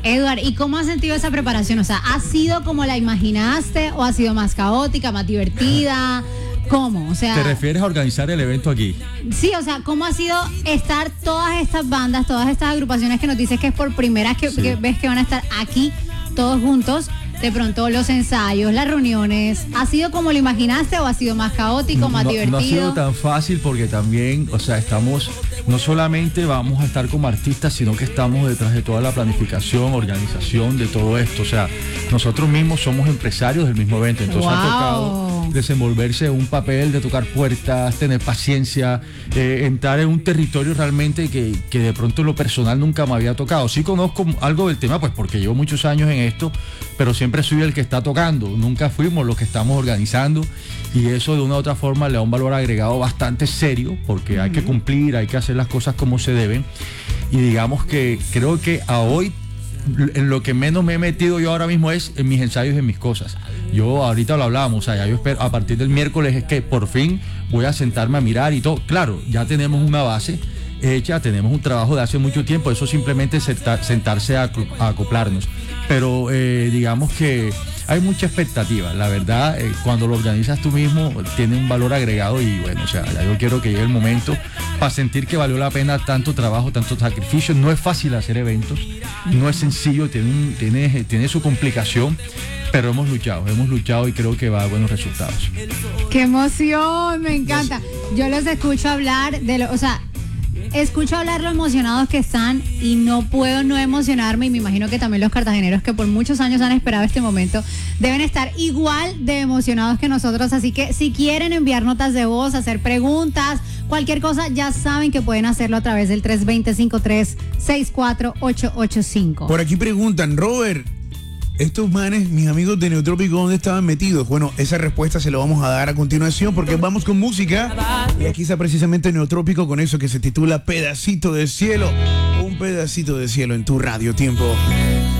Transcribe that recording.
Edward, ¿y cómo has sentido esa preparación? O sea, ¿ha sido como la imaginaste o ha sido más caótica, más divertida? ¿Cómo? O sea, ¿te refieres a organizar el evento aquí? sí, o sea, ¿cómo ha sido estar todas estas bandas, todas estas agrupaciones que nos dices que es por primera vez que ves que van a estar aquí todos juntos? De pronto los ensayos, las reuniones, ¿ha sido como lo imaginaste o ha sido más caótico, más divertido? No ha sido tan fácil porque también, o sea, no solamente vamos a estar como artistas, sino que estamos detrás de toda la planificación, organización de todo esto. O sea, nosotros mismos somos empresarios del mismo evento, entonces ha tocado desenvolverse en un papel de tocar puertas, tener paciencia, entrar en un territorio realmente que de pronto en lo personal nunca me había tocado. Sí conozco algo del tema, pues porque llevo muchos años en esto, pero siempre soy el que está tocando, nunca fuimos los que estamos organizando, y eso de una u otra forma le da un valor agregado bastante serio, porque hay que cumplir, hay que hacer las cosas como se deben, y digamos que creo que a hoy en lo que menos me he metido yo ahora mismo es en mis ensayos y en mis cosas. Yo ahorita lo hablábamos, o sea, ya yo espero, a partir del miércoles es que por fin voy a sentarme a mirar y todo. Claro, ya tenemos una base hecha, tenemos un trabajo de hace mucho tiempo, eso simplemente es sentarse a acoplarnos. Pero digamos que hay mucha expectativa, la verdad, cuando lo organizas tú mismo tiene un valor agregado y bueno, o sea, ya yo quiero que llegue el momento para sentir que valió la pena tanto trabajo, tanto sacrificio. No es fácil hacer eventos, no es sencillo, tiene su complicación, pero hemos luchado y creo que va a buenos resultados. ¡Qué emoción! Me encanta. Yo los escucho hablar escucho hablar lo emocionados que están y no puedo no emocionarme, y me imagino que también los cartageneros que por muchos años han esperado este momento deben estar igual de emocionados que nosotros, así que si quieren enviar notas de voz, hacer preguntas, cualquier cosa, ya saben que pueden hacerlo a través del 320-536-4885. Por aquí preguntan, Robert, estos manes, mis amigos de Neutrópico, ¿dónde estaban metidos? Bueno, esa respuesta se la vamos a dar a continuación porque vamos con música. Y aquí está precisamente Neutrópico con eso que se titula Pedacito de Cielo. Un pedacito de cielo en tu radio tiempo.